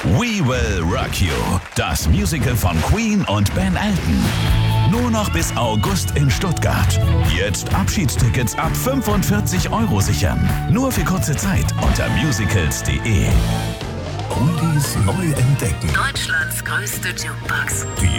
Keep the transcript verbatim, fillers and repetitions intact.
We Will Rock You, das Musical von Queen und Ben Elton. Nur noch bis August in Stuttgart. Jetzt Abschiedstickets ab fünfundvierzig Euro sichern. Nur für kurze Zeit unter musicals punkt de. Oldies neu entdecken. Deutschlands größte Jukebox. Die